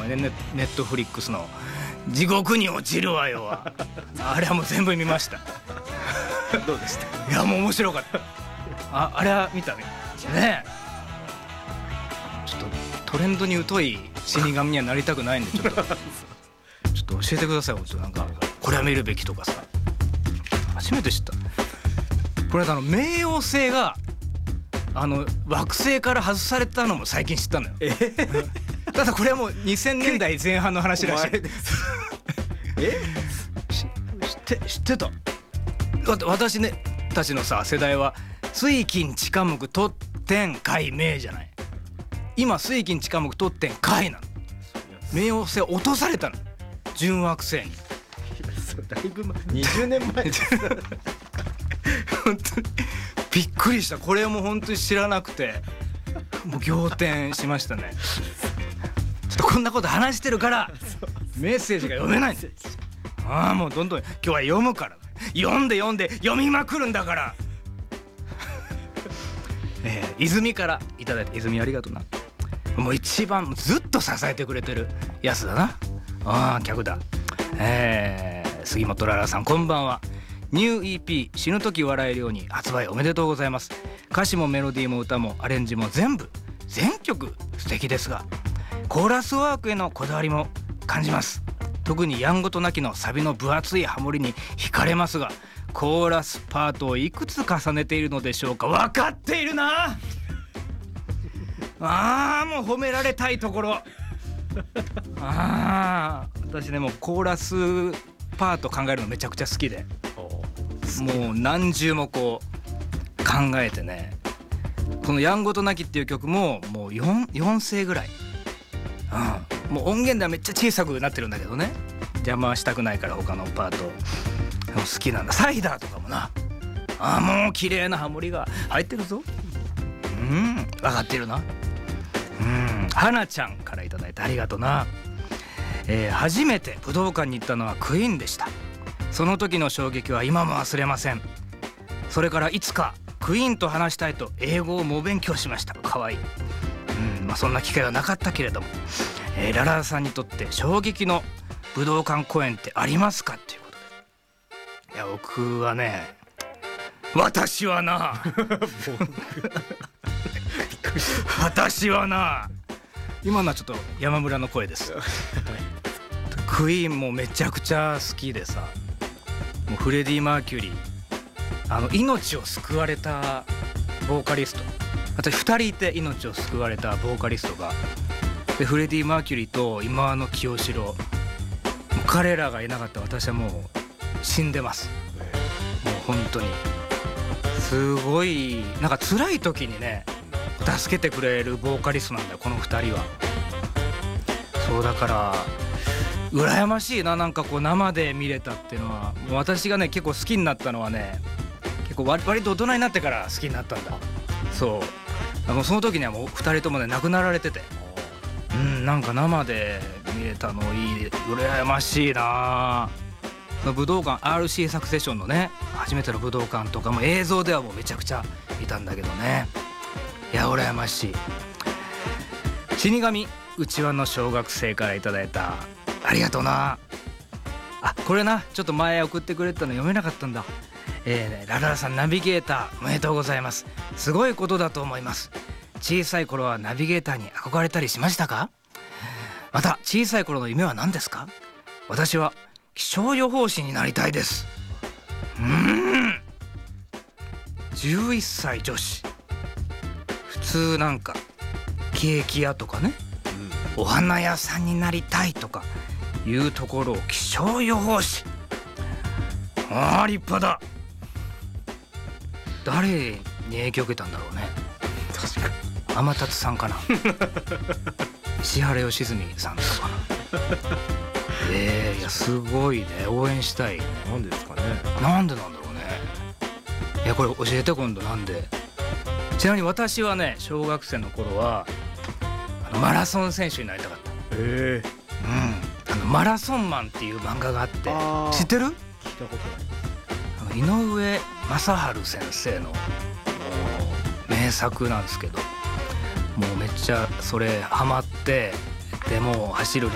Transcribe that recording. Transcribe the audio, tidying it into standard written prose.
ね、ネットフリックスの地獄に落ちるわよはあれはもう全部見ましたどうでした？ いやもう面白かった。あれは見たね。ねえちょっとトレンドに疎い死神にはなりたくないんでちょっと教えてください。なんかこれは見るべきとかさ。初めて知った。これ冥王星が惑星から外されたのも最近知ったのよ。ただこれはもう2000年代前半の話らしい。知ってた？私ねたちのさ世代は水金地火木土天海冥じゃない。今水金地火木土天海なの。冥王星落とされたの準惑星に。 だいぶ20年前です本当にびっくりした。これも本当に知らなくてもう仰天しましたね。ちょっとこんなこと話してるからメッセージが読めないんです。もうどんどん今日は読むから、読んで読みまくるんだから泉からいただいて、泉ありがとうな。もう一番ずっと支えてくれてるやつだな。客だ。杉本ララさんこんばんは。ニュー EP 死ぬ時笑えるように発売おめでとうございます。歌詞もメロディーも歌もアレンジも全曲素敵ですが、コーラスワークへのこだわりも感じます。特にやんごとなきのサビの分厚いハモリに惹かれますが、コーラスパートをいくつ重ねているのでしょうか。分かっているなもう褒められたいところ私ねもうコーラスパート考えるのめちゃくちゃ好きで、もう何重もこう考えてね、このやんごとなきっていう曲ももう 4声ぐらい、もう音源ではめっちゃ小さくなってるんだけどね、邪魔はしたくないから他のパート好きなんだ。サイダーとかもな、もう綺麗なハモリが入ってるぞ。分かってるな。花ちゃんからいただいてありがとうな。初めて武道館に行ったのはクイーンでした。その時の衝撃は今も忘れません。それからいつかクイーンと話したいと英語を猛勉強しました。かわいい。そんな機会はなかったけれども、ララさんにとって衝撃の武道館公演ってありますかっていうことで。いや僕はね、私はな私はな、今のはちょっと山村の声ですクイーンもめちゃくちゃ好きでさ、もうフレディ・マーキュリー、命を救われたボーカリスト、私2人いて命を救われたボーカリストがで、フレディ・マーキュリーと今和の清志郎、彼らがいなかったら私はもう死んでます。もう本当にすごいなんか辛い時にね助けてくれるボーカリストなんだよこの2人は。そうだから羨ましいな、なんかこう生で見れたっていうのは。もう私がね結構好きになったのはね、結構割と大人になってから好きになったんだ。そうその時にはもう2人ともね亡くなられてて、なんか生で見れたのいい、羨ましいな。武道館 RC サクセションのね初めての武道館とかも映像ではもうめちゃくちゃいたんだけどね、いや羨ましい。死神うちわの小学生からいただいたありがとうな。これな、ちょっと前送ってくれたの読めなかったんだ。ララさんナビゲーターおめでとうございます。すごいことだと思います。小さい頃はナビゲーターに憧れたりしましたか？また小さい頃の夢は何ですか？私は気象予報士になりたいです。11歳女子、普通なんかケーキ屋とかね、お花屋さんになりたいとかいうところを気象予報士、立派だ。誰に影響を受けたんだろうね。 確かに天達さんかな石原良純さんとかな。いやすごいね、応援したい。 なんでですかね。 なんでなんだろうね。いやこれ教えて今度なんで。ちなみに私はね小学生の頃はマラソン選手になりたかった。マラソンマンっていう漫画があって、知ってる？ 聞いたことない。 井上正治先生の名作なんですけど、もうめっちゃそれハマって、でもう走る